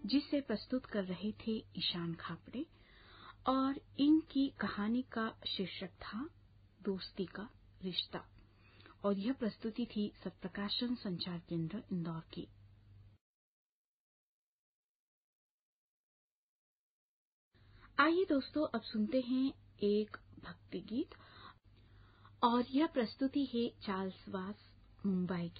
जिसे प्रस्तुत कर रहे थे ईशान खापड़े, और इनकी कहानी का शीर्षक था दोस्ती का रिश्ता, और यह प्रस्तुति थी सत्प्रकाशन संचार केंद्र इंदौर की। आइए दोस्तों, अब सुनते हैं एक भक्ति गीत, और यह प्रस्तुति है चार्ल्स वास मुंबई की।